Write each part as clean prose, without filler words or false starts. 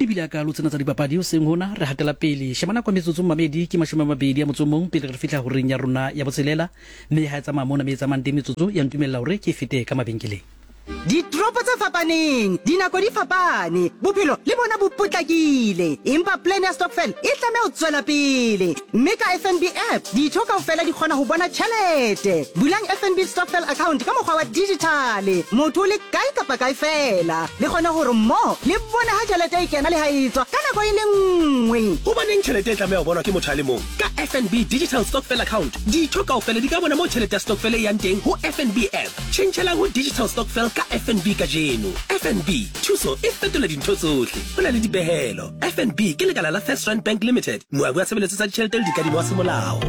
ebile ka lo tsena tsa dipapadi o seng hona re hatela pele shemana kwa metsotso mamedi ke mashome mabedi ya motsomong pele re fihla ho reng ya rona ya botshelela mme ha etsa mamona me etsa mante metsotso ya ntumella hore ke fete ka mabenkeleng Ditropo tse fapaneng, dinako di fapane, bophelo le bona bo potlakile. Empa plan ya stokvel e tlameha ho tswela pele. Mme ka FNB app, ditho kaofela di kgona ho bona tjhelete. Bulang FNB stokvel account ka mokgwa wa digital. Motho le kae kapa kae fela. Le kgona hore mo le bona ha tjhelete e kena le ha e tswa ka nako e le nngwe. Ho baneng tjhelete e tlameha ho bonwa ke motho a le mong. Ka FNB digital stokvel account, ditho kaofela di ka bona mo tjhelete ya stokvel e yang teng ho FNB app. Tjhentjhela ho digital stokvel ka FNB ka jeno. FNB thuso e fetola dintho tsohle. Ho na le dipehelo. FNB ke lekala la First Rand Bank Limited. Moabi wa tshebeletso tsa ditjhelete le dikadimo wa semolao.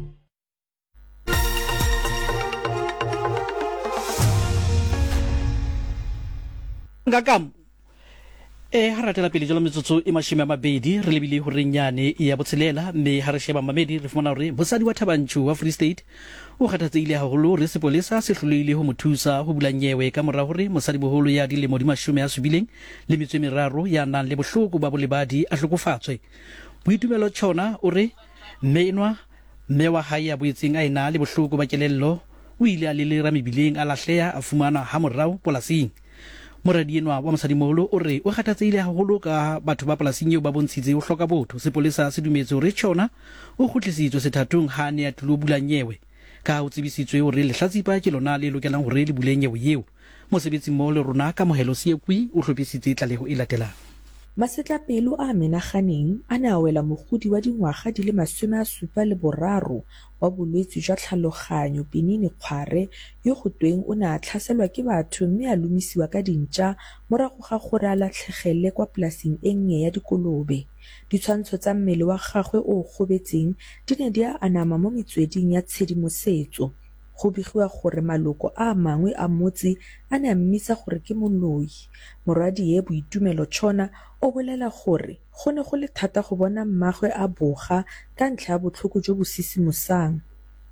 ngakam ha ratela pele jalo metsotso e mashome a mabedi re lebile ho renyane ya botshelela mme ha re sheba mamedi re fumana hore mosadi wa Thabanchu wa Free State o kgathatseile haholo re sepolesa se hloleile ho mothusa ho bula nyewe ka mora hore mosadi boholo ya dilemo di 70 le metso e meraro ya nang le bohloko ba bolebadi a hlokofatswe Boitumelo Chona o re menwa mme wa hae ya boetseng a ena le bohloko ba kelello o ile a lelera mebileng a lahleha a fumana ha morao polasing Moradi enwa wa mosadimoholo o re o kgathatseile haholo ka batho ba polasing eo ba bontshitse o hloka botho sepolesa se dumetse hore Chona o khutlisitswe sethathong ha ne a tulo bula nyewe ka o tsebisitswe hore lehlatsipa ke lona le lokelang hore le bule nyewe eo mosebetsi mo le rona ka mohelo Siekwi o hlopisitse tlaleho e latelang Masetlapelo a menaganeng a ne a wela mogodi wa dingwaga di le 73 wa bolwetse jwa tlhaloganyo Benini Kgware yo go tweng o ne a tlhaselwa ke batho mme a lumisiwa ka dintja morago ga gore a latlhegele kwa polasing e nngwe ya dikolobe. Ditshwantsho tsa mmele wa gagwe o gobetseng di ne di a anama mo metsweding ya tshedimosetso. Go begiwa gore maloko a mangwe a motse a ne a mmisa gore ke moloi. Moradi ye Boitumelo Chona o bolela gore go ne go le thata go bona mmagwe a boga ka ntlha ya botlhoko jo bo sisimosang.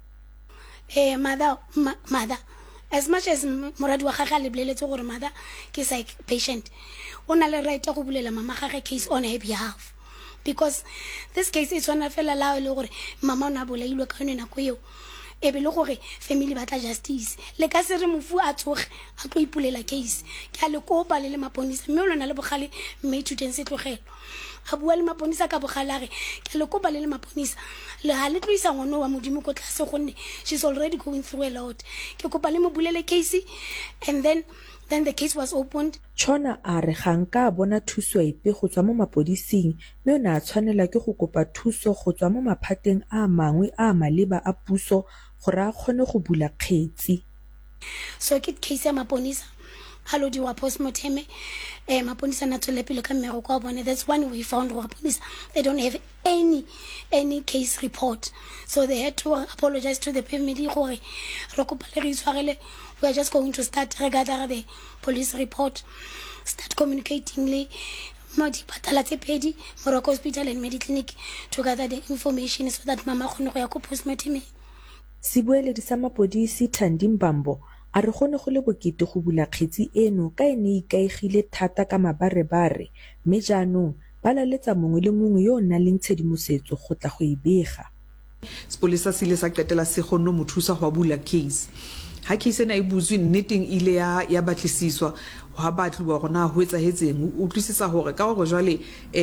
Mother, as much as moradi wa gagwe a le boleletse gore mother ke psych patient, o na le right go bulela mama gagwe case on her behalf. Because this case is one fela la le gore mama o na bolailwe ka yone nako eo. E be le gore family batla justice le ka se re mofu a tsoge a tlo ipulela case ke a le kopa le maponisa mme o lona le bogale mme ithuteng se tlogelo a bua le maponisa ka bogale a re ke le kopa le maponisa le ha le tloisa ngono wa modimo ko tlase gonne she's already going through a lot ke kopa le mo bulele case and then the case was opened. Chona a re ganka bona thuso epe go tswa mo mapodising mme o ne a tshwanela ke go kopa thuso go tswa mo maphateng a mangwe a maleba a puso gore a kgone go bula kgetsi. So ke case ya maponisa halo di wa postmortem maponisa na tswele pele ka mmero kwa bone. That's when we found maponisa they don't have any case report, so they had to apologize to the family gore re kopa le re tshwarele. We are just going to start gather the police report, start communicating le madi patala tse pedi Morocco Hospital and Mediclinic to gather the information so that mama khone go ya ko postmortem. Sibueledi sa mapodisi Thandi Mbambo a re gone go le bokete go bula kgetsi eno ka ene ikaegile thata ka mabarebare mme jaanong ba laletsa mongwe le mongwe yo nna le ntshedimosetso go tla go ibega. Sepolesa se ile sa qetela se kgonne mo thusa go bula case. Ha case ena e butswe nneteng ile ya batlisiswa ha batluwa gona ho etsa hetseng o tlisisa hore ka gore jwale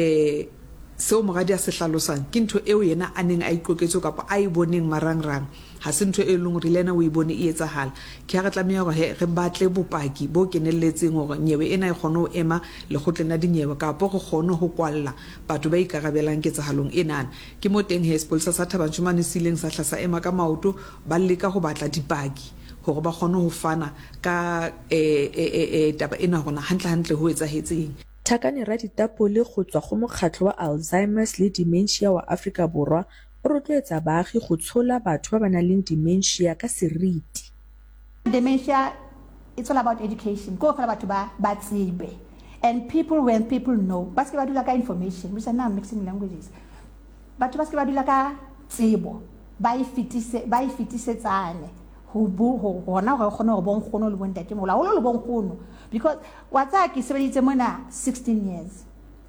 seo moradi a se hlalosang ke ntho eo yena a neng a iqoketse kapa a iboneng marangrang ha se ntho e leng re lena o ibone e etsahala ke ga tlameya gore re batle bopaki bo kenelletseng gore nyewe ena e kgone ho ema le gotlena dinyewe kapa go kgone ho kwalla batho ba ikarabelang ke tsahalong enana ke mo teng Sepolesa sa Thabanchu mane sileng sa hlasa ema ka maoto ba leka go batla dipaki gore ba kgone ho fana ka taba ena gona hantle ho etsahetseng. Thakane Raditapole go tswa go mokgatlo wa Alzheimer's le Dementia wa Afrika Borwa o rotloetsa baagi go tshola batho ba ba nang le dementia ka seriti. Dementia, it's all about education. Go for batho ba tsebe. And when people know, ba se ba dula ka information, we say now mixing languages. Batho ba se ba dula ka tsebo, ba ifitise tsane. Ho hona go gona go bon gono le bontate mola o le bon gono because wa tsa ke sebeditse mona 16 years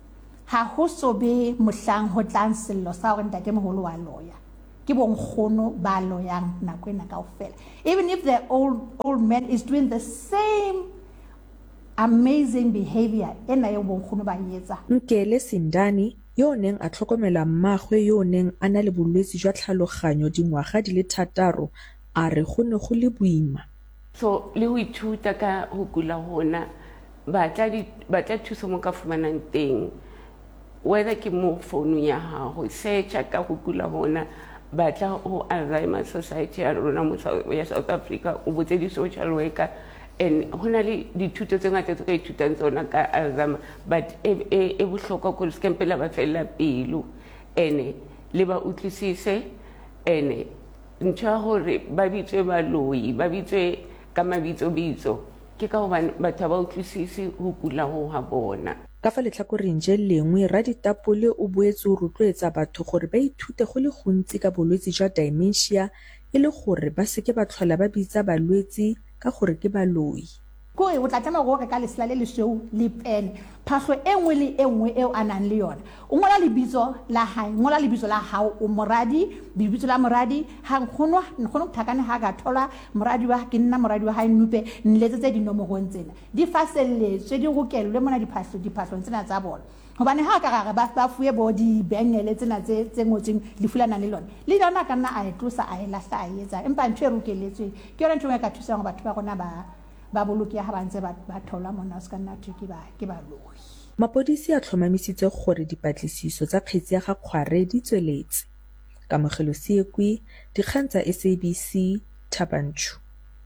ha ho so be mohlang ho tlang sello sa hore ntatemoholo wa loya ke bonkgono ba loyang nako ena kaofela. Even if the old man is doing the same amazing behavior ena yo bonkgono ba etsa. Nkele Sindani yo neng a tlhokomela mmagwe yo neng a na le bolwetse jwa tlhaloganyo dingwaga di le 6 a re go ne go le boima. So le ho ithuta ka ho kula hona ba tla thusa mo ka fumanang teng whether ke mo phone ya gago searcha ka go kula hona ba tla ho Alzheimer Society ya rona mo South Africa o botse di social worker and hona le dithuto tse ngata tse ka ithutang tsona ka Alzheimer but e bohlokwa go skempela ba fela pelo ene le ba utlisise ene ntšha gore ba bitswe baloi ba bitswe ka mabitso ke ka hobane batho ba utlisise ho kula ho ha bona. Ka fa letlhakoreng je lengwe Raditapole o boetse o rotloetsa batho gore ba ithute go le gontsi ka bolwetse jwa dementia e le gore ba seke ba tlhola ba bitsa balwetse ka gore ke baloi. Ko e o tla tsama go ka lesela le lesweu le pene phahlo engwe le engwe eo anang le yona o ngola lebitso la hae ngola lebitso la hao o moradi lebitso la moradi ha nkgono thakane ha ga thola moradi wa ke nna moradi wa hae nupe nletse tse dinomorong tsena di faselletswe di gokelwe mona diphahlo tsena tsa bona hobane ha ka ga ba fuye bo di bengele tsena tse ngotseng lefulana le lona le yona ka nna a etlosa a elahla a etsa empa ntwe e rokeletswe ke yona ntwe ka thusa batho ba gona ba boloki ha bantse ba thola mona se ka nna ke ba loi. Mapodisi a tlhomamisitse gore dipatlisiso tsa kgetsi ya ga Kgware di tsweletse. Kamogelo Siekwi, dikgang tsa SABC, Thabanchu.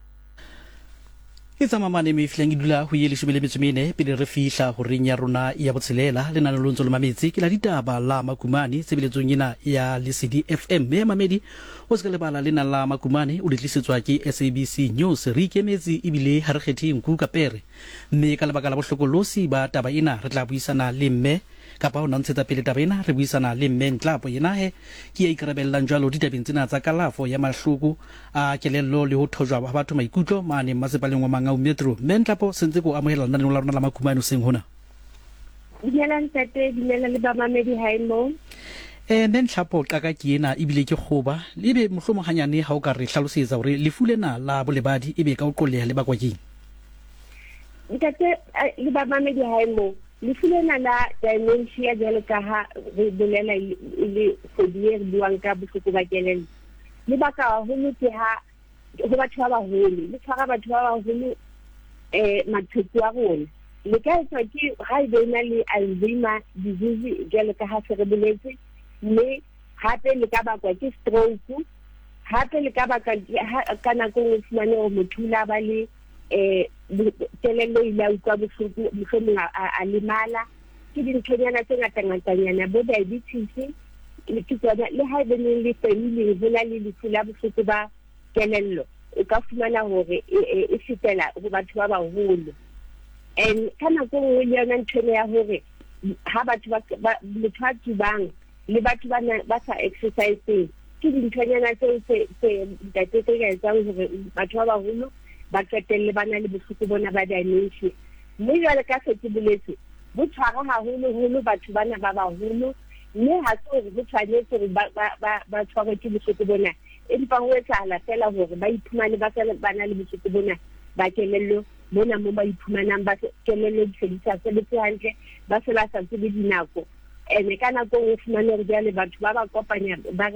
E tsamamane me flang dula ho ile shebele metsomene pele re fihla ho reng ya rona ya botshelela le nang le lontso le mametsi ke la ditaba la Makumane tsebeletsong ena ya Lesedi FM me mamedi o se ka lebala le nang la Makumane o letlisetswa ke SABC News re ikemetse ebile ha re kgethe nku ka pere mme ka lebaka la bohlokolosi ba taba ena re tla buisana le mme kapa o ntshetsa pele taba ena re buisana le mme Ntlapo yena he ke ya ikarabellang jwalo ditabeng tsena tsa kalafo ya mahloko a kelello le ho thojwa ba batho maikutlo mane masepaleng wa Mangau Metro. Mme Ntlapo sentse go amohela nna la rona la Makumane seng hona. Dinelang tate dinela le ba mamedi haimo. Mme Ntlapo qaka ke ena ebile ke khoba lebe mohlomonganyane ha o ka re hlalosetsa hore lefulena la bolebadi ebe ka o qoleha le bakwa keng. Tate le ba mamedi haimo lefulena la dementia jalo ka ha re bolela le fodier buang ka bohloko ba kelello le baka ho motse ha go batho ba baholo le tshwara batho ba baholo mathutsi a rona le ka etsa ke ha e bena le Alzheimer disease jalo ka ha se re boletse mme hape le ka bakwa ke stroke hape le ka baka ka nako e fumane o mothula ba le kelello ile a utlwa bohloko mohlomong a lemala ke dinthonyana tse ngata-ngatanyana bo diabetes le tsona le ha ebe le family ho na le lefu la bohloko ba kelello o ka fumana hore e fetela go batho ba baholo and ka nako nngwe le yona nthone ya hore ha batho ba tsubang le batho ba sa exercising ke dinthonyana tse ditatete ka etsang hore batho ba baholo ba qetelle bana le bohloko bona ba dementia mme jwale ka se ke boletse bo tshwara haholo batho bana ba baholo mme ha se hore bo tshwanetse hore ba tshware ke bohloko bona empa ho etsahala fela hore ba iphumane ba bana le bohloko bona ba kelello bona mo ba iphumanang ba kelello di fedisa sebetse hantle ba se ba sa tsebe dinako ene ka nako o fumane hore jwale batho ba kopanya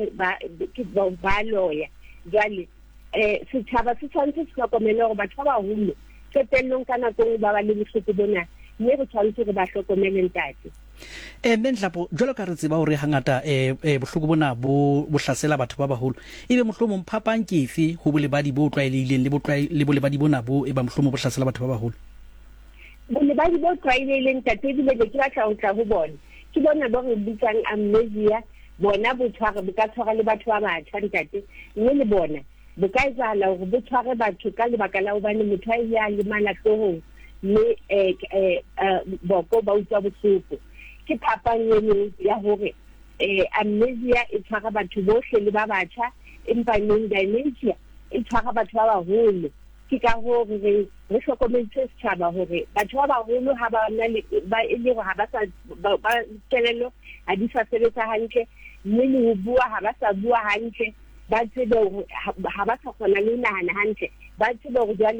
ba loya jwale setšhaba se tshwanetse se hlokomele gore batho ba baholo qetellong ka nako ba ba le bohloko bona mme re tshwanetse re ba hlokomele ntate. Mme Ntlapo jwalo ka re tseba hore hangata bohloko bona bo hlasela batho ba baholo ebe mohlomong phapang ke efe ho bolebadi bo tlwaelehileng le bolebadi bona bo eba mohlomong bo hlasela batho ba baholo. Bolebadi bo tlwaelehileng tate ebile ke batla ho tla ho bona ke bona bo re bitsang amnesia bona bo ka tshwara le batho ba batjha ntate mme le bona bo ka etsahala hore bo tshware batho ka lebaka la hobane motho a ya lemala hloohong mme boko ba utlwa bohloko ke phapang eno ya hore amnesia e tshwara batho bohle le ba batjha empa dementia e tshwara batho ba baholo ke ka ho re hlokometse setjhaba hore batho ba baholo ha ba na le ba ile go ha ba sa ba kelello ha di sa sebetsa hantle mme le ho bua ha ba sa bua hantle ba tsebe ha ba sa kgona le nahana hantle ba tsebe hore